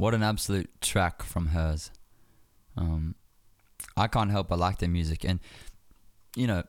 What an absolute track from Hers. I can't help but like their music, and you know,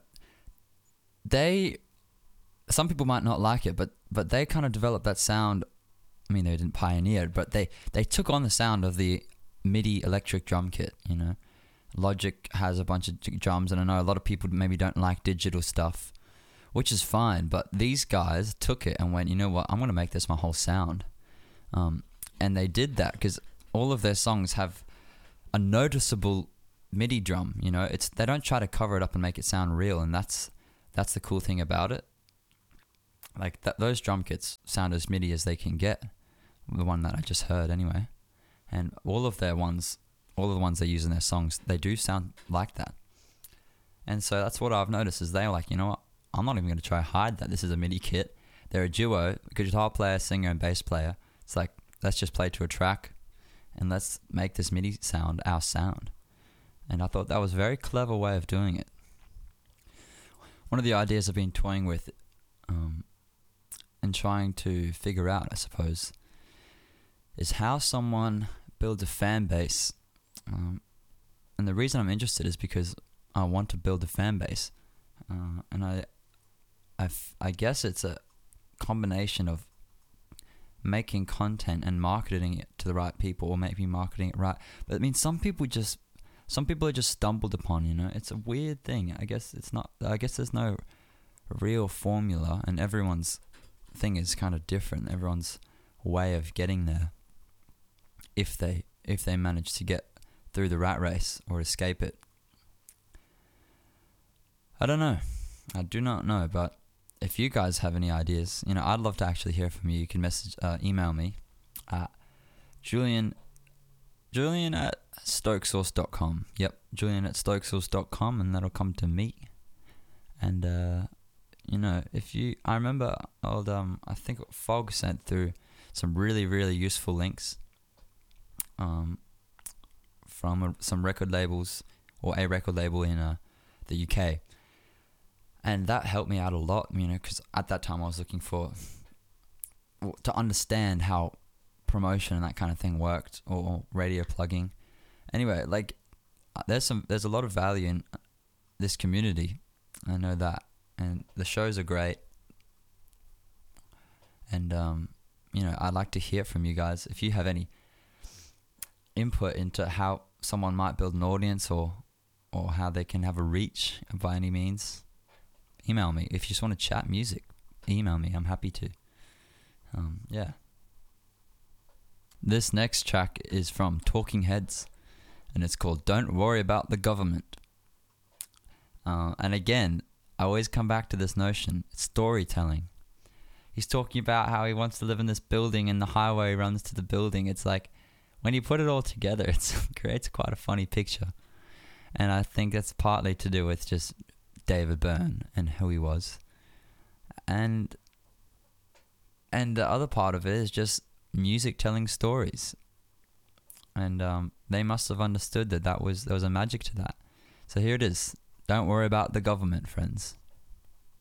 some people might not like it, but they kind of developed that sound. I mean, they didn't pioneer it, but they took on the sound of the MIDI electric drum kit. You know, Logic has a bunch of drums, and I know a lot of people maybe don't like digital stuff, which is fine, but these guys took it and went, you know what, I'm going to make this my whole sound. And they did that because all of their songs have a noticeable MIDI drum. You know, they don't try to cover it up and make it sound real, and that's the cool thing about it. Like those drum kits sound as MIDI as they can get. The one that I just heard anyway, and all of the ones they use in their songs, they do sound like that. And so that's what I've noticed is they're like, you know what, I'm not even going to try to hide that this is a MIDI kit. They're a duo, guitar player, singer, and bass player. It's like, let's just play to a track and let's make this MIDI sound our sound. And I thought that was a very clever way of doing it. One of the ideas I've been toying with and trying to figure out, I suppose, is how someone builds a fan base. And the reason I'm interested is because I want to build a fan base. And I guess it's a combination of making content and marketing it to the right people, or maybe marketing it right. But I mean, some people are just stumbled upon, you know. It's a weird thing. I guess there's no real formula, and everyone's thing is kind of different. Everyone's way of getting there, if they manage to get through the rat race or escape it. I don't know. I do not know, but if you guys have any ideas, you know, I'd love to actually hear from you. You can email me at Julian@stokesauce.com. Yep, Julian@stokesauce.com, and that'll come to me. And you know, I remember I think Fog sent through some really, really useful links from some record labels, or a record label in the UK. And that helped me out a lot, you know, because at that time I was looking to understand how promotion and that kind of thing worked, or radio plugging. Anyway, like there's a lot of value in this community. I know that, and the shows are great. And you know, I'd like to hear from you guys if you have any input into how someone might build an audience, or how they can have a reach by any means. Email me. If you just want to chat music, email me. I'm happy to. Yeah. This next track is from Talking Heads, and it's called Don't Worry About the Government. And again, I always come back to this notion. It's storytelling. He's talking about how he wants to live in this building and the highway runs to the building. It's like, when you put it all together, it creates quite a funny picture. And I think that's partly to do with just David Byrne and who he was. And the other part of it is just music telling stories. And they must have understood that there was a magic to that. So here it is. Don't worry about the government, friends.